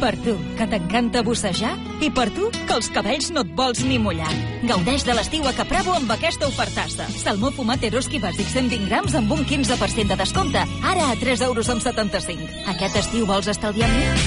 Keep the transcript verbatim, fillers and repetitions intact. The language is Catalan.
Per tu, que t'encanta bussejar, i per tu, que els cabells no et vols ni mullar. Gaudeix de l'estiu a Capravo amb aquesta ofertassa. Salmó fumat Eroski bàsic cent vint grams amb un quinze per cent de descompte. Ara a tres euros amb setanta-cinc. Aquest estiu vols estalviar més?